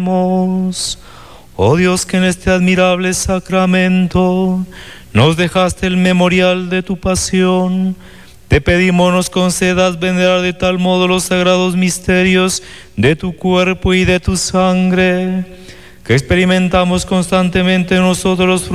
Oh Dios, que en este admirable sacramento nos dejaste el memorial de tu pasión, te pedimos nos concedas venerar de tal modo los sagrados misterios de tu cuerpo y de tu sangre, que experimentamos constantemente nosotros los